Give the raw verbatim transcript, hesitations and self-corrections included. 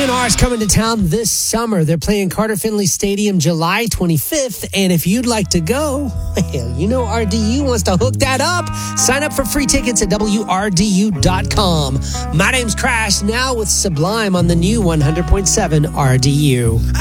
D N R is coming to town this summer. They're playing Carter Finley Stadium July twenty-fifth. And if you'd like to go, well, you know R D U wants to hook that up. Sign up for free tickets at W R D U dot com. My name's Crash, now with Sublime on the new one hundred point seven R D U.